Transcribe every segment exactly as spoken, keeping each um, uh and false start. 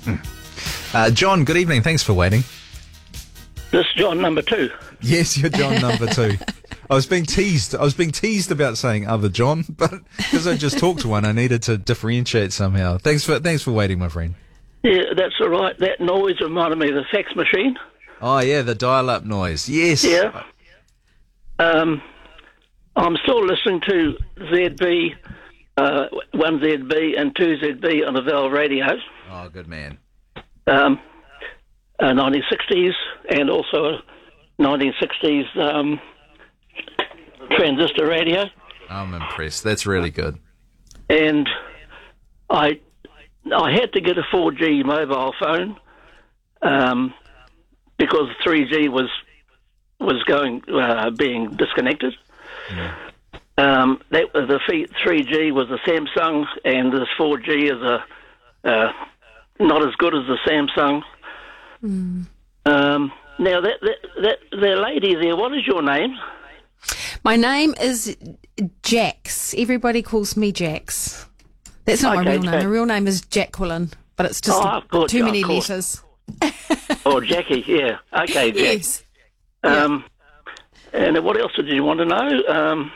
Uh, John, good evening. Thanks for waiting. This is John number two. Yes, you're John number two. I was being teased. I was being teased about saying other John, but because I just talked to one, I needed to differentiate somehow. Thanks for thanks for waiting, my friend. Yeah, that's all right. That noise reminded me of the fax machine. Oh yeah, the dial-up noise. Yes. Yeah. Um, I'm still listening to Z B, uh, one Z B and two Z B on the Val radios. Oh, good man. Um, uh, nineteen sixties and also nineteen sixties um, transistor radio. I'm impressed. That's really good. And I I had to get a four G mobile phone um, because three G was was going uh, being disconnected. Yeah. Um, that the three G was a Samsung, and this four G is a uh, not as good as the Samsung. Mm. Um, now that that that the lady there, what is your name? My name is Jax. Everybody calls me Jax. That's not Okay, my real name. Jack. My real name is Jacqueline, but it's just Oh, of course, too of many course. letters. Oh, Jackie, yeah. Okay, Jack. Yes. Um, and what else did you want to know? Um,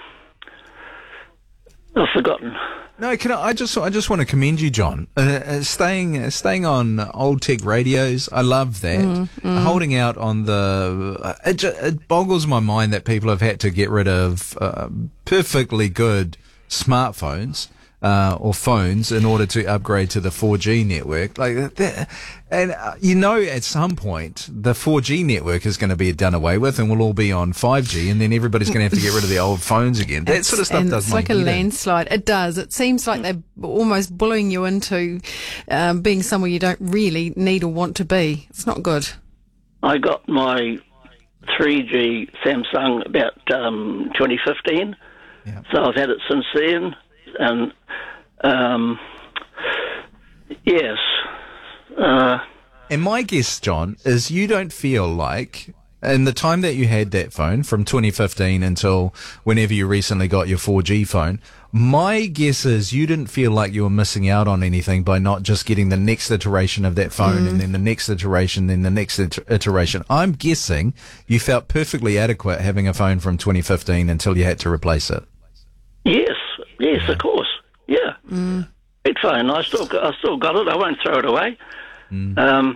I've forgotten. No, can I, I just I just want to commend you, John. Uh, uh, staying uh, staying on old tech radios, I love that. Mm, mm. Holding out on the, uh, it, ju- it boggles my mind that people have had to get rid of uh, perfectly good smartphones uh, or phones in order to upgrade to the four G network. Like that, and uh, you know, at some point the four G network is going to be done away with, and we'll all be on five G, and then everybody's going to have to get rid of the old phones again. That It's- sort of stuff and does it's my like a head in. landslide. It does. It seems like they're almost bullying you into um, being somewhere you don't really need or want to be. It's not good. I got my three G Samsung about um, twenty fifteen, Yeah. so I've had it since then. And um, yes, uh, And my guess, John, is you don't feel like, in the time that you had that phone, from twenty fifteen until whenever you recently got your four G phone, my guess is you didn't feel like you were missing out on anything by not just getting the next iteration of that phone and then the next iteration, then the next iter- iteration. I'm guessing you felt perfectly adequate having a phone from twenty fifteen until you had to replace it. yes, yes, of course, yeah. Great phone. I still, got, I still got it. I won't throw it away. Um,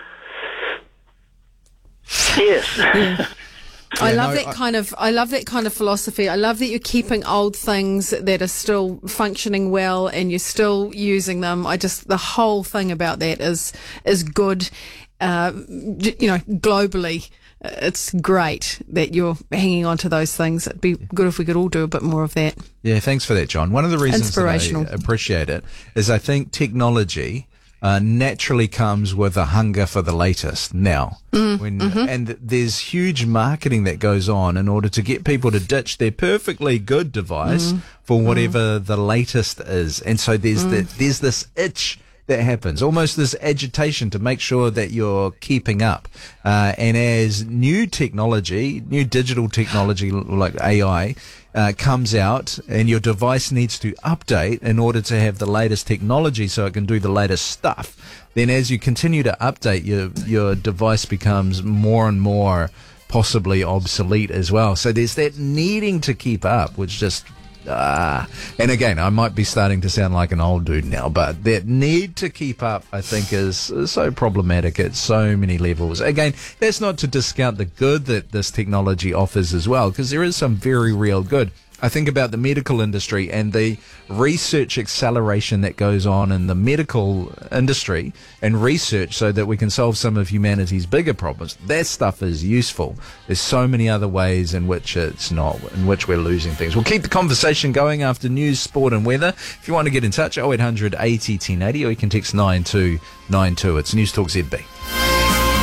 yes. I Yeah, love no, that I- kind of. I love that kind of philosophy. I love that you're keeping old things that are still functioning well, and you're still using them. I just the whole thing about that is is good. Uh, j- you know, globally, uh, it's great that you're hanging on to those things. It'd be good if we could all do a bit more of that. Yeah, thanks for that, John. One of the reasons that I Inspirational. appreciate it is I think technology uh, naturally comes with a hunger for the latest now. When, and th- there's huge marketing that goes on in order to get people to ditch their perfectly good device for whatever the latest is. And so there's the, there's this itch that happens, almost this agitation to make sure that you're keeping up. Uh, and as new technology, new digital technology l- like A I, uh, comes out and your device needs to update in order to have the latest technology so it can do the latest stuff, then as you continue to update, your, your device becomes more and more possibly obsolete as well. So there's that needing to keep up, which just Ah, and again, I might be starting to sound like an old dude now, but that need to keep up, I think, is, is so problematic at so many levels. Again, that's not to discount the good that this technology offers as well, because there is some very real good. I think about the medical industry and the research acceleration that goes on in the medical industry and research so that we can solve some of humanity's bigger problems. That stuff is useful. There's so many other ways in which it's not, in which we're losing things. We'll keep the conversation going after news, sport and weather. If you want to get in touch, oh eight hundred eighty ten eighty, or you can text nine two nine two. It's News Talk Z B.